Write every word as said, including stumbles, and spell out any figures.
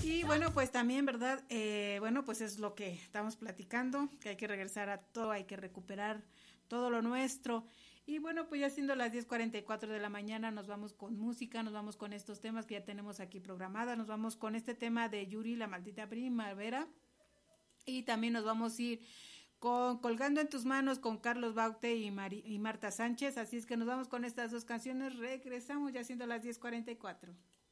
Y bueno, pues también, ¿verdad? Eh, bueno, pues es lo que estamos platicando, que hay que regresar a todo, hay que recuperar todo lo nuestro. Y bueno, pues ya siendo las diez cuarenta y cuatro de la mañana, nos vamos con música, nos vamos con estos temas que ya tenemos aquí programadas, nos vamos con este tema de Yuri, La Maldita Primavera, y también nos vamos a ir con Colgando en tus manos con Carlos Baute y, Mari, y Marta Sánchez, así es que nos vamos con estas dos canciones, regresamos ya siendo las diez cuarenta y cuatro.